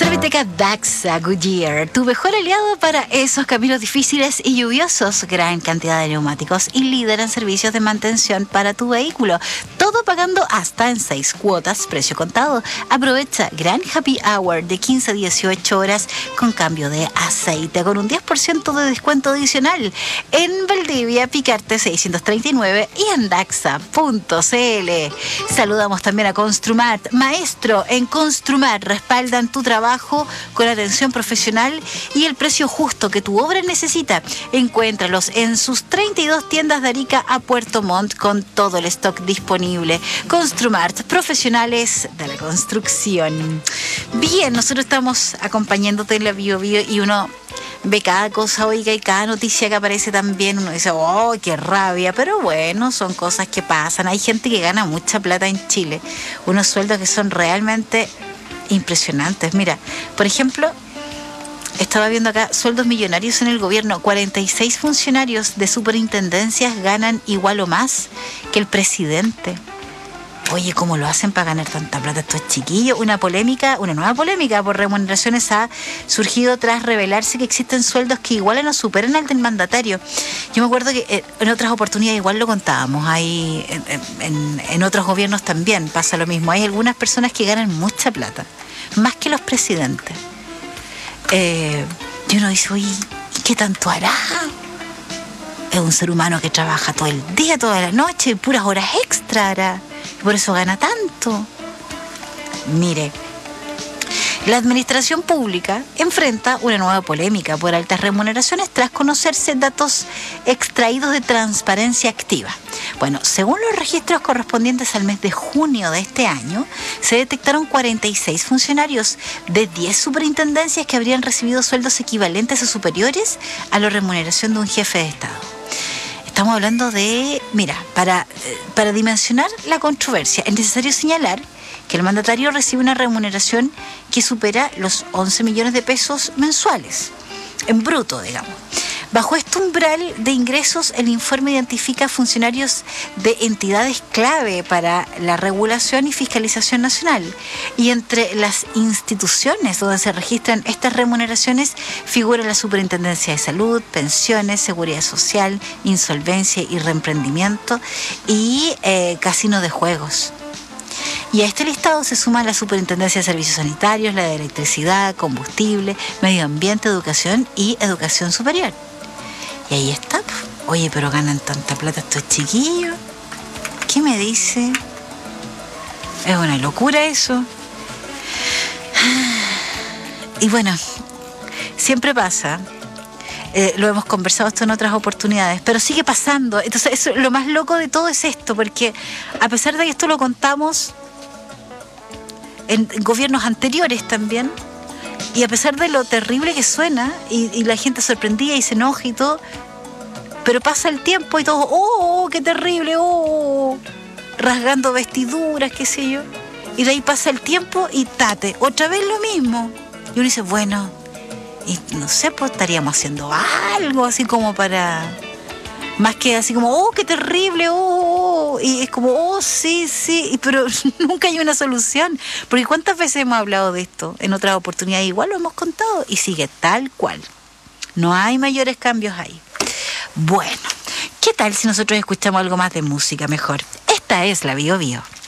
Cerviteca Daxa Goodyear, tu mejor aliado para esos caminos difíciles y lluviosos. Gran cantidad de neumáticos y líder en servicios de mantención para tu vehículo. Todo pagando hasta en 6 cuotas, precio contado. Aprovecha gran happy hour de 15 a 18 horas con cambio de aceite, con un 10% de descuento adicional. En Valdivia, Picarte 639 y en Daxa.cl. Saludamos también a Construmart. Maestro, en Construmart respaldan tu trabajo con atención profesional y el precio justo que tu obra necesita. Encuéntralos en sus 32 tiendas de Arica a Puerto Montt con todo el stock disponible. Construmart, profesionales de la construcción. Bien, nosotros estamos acompañándote en la Bio Bio y uno ve cada cosa, oiga, y cada noticia que aparece también, uno dice, oh, qué rabia, pero bueno, son cosas que pasan. Hay gente que gana mucha plata en Chile, unos sueldos que son realmente impresionantes. Mira, por ejemplo, estaba viendo acá sueldos millonarios en el gobierno. 46 funcionarios de superintendencias ganan igual o más que el presidente. Oye, ¿cómo lo hacen para ganar tanta plata estos chiquillos? Una nueva polémica por remuneraciones ha surgido tras revelarse que existen sueldos que igualan o superan al del mandatario. Yo me acuerdo que en otras oportunidades igual lo contábamos, hay en otros gobiernos también pasa lo mismo. Hay algunas personas que ganan mucha plata, más que los presidentes. Y uno dice, oye, ¿qué tanto hará? Es un ser humano que trabaja todo el día, toda la noche, puras horas extra hará. Por eso gana tanto. Mire, la administración pública enfrenta una nueva polémica por altas remuneraciones tras conocerse datos extraídos de Transparencia Activa. Bueno, según los registros correspondientes al mes de junio de este año, se detectaron 46 funcionarios de 10 superintendencias que habrían recibido sueldos equivalentes o superiores a la remuneración de un jefe de Estado. Estamos hablando de, mira, para dimensionar la controversia, es necesario señalar que el mandatario recibe una remuneración que supera los 11 millones de pesos mensuales, en bruto, digamos. Bajo este umbral de ingresos, el informe identifica funcionarios de entidades clave para la regulación y fiscalización nacional. Y entre las instituciones donde se registran estas remuneraciones figura la Superintendencia de Salud, Pensiones, Seguridad Social, Insolvencia y Reemprendimiento y Casino de Juegos. Y a este listado se suma la Superintendencia de Servicios Sanitarios, la de Electricidad, Combustible, Medio Ambiente, Educación y Educación Superior. Y ahí está. Oye, pero ganan tanta plata estos chiquillos. ¿Qué me dice? Es una locura eso. Y bueno, siempre pasa. Lo hemos conversado esto en otras oportunidades, pero sigue pasando. Entonces, lo más loco de todo es esto, porque a pesar de que esto lo contamos en gobiernos anteriores también, y a pesar de lo terrible que suena, y la gente sorprendía y se enoja y todo, pero pasa el tiempo y todo, ¡oh, qué terrible! ¡Oh! Rasgando vestiduras, qué sé yo. Y de ahí pasa el tiempo y tate, otra vez lo mismo. Y uno dice, bueno, y no sé, pues estaríamos haciendo algo así como para... Más que así como, ¡oh, qué terrible! ¡Oh! Y es como, ¡oh, sí! Pero nunca hay una solución. Porque ¿cuántas veces hemos hablado de esto? En otras oportunidades igual lo hemos contado y sigue tal cual. No hay mayores cambios ahí. Bueno, ¿qué tal si nosotros escuchamos algo más de música mejor? Esta es la Bio Bio.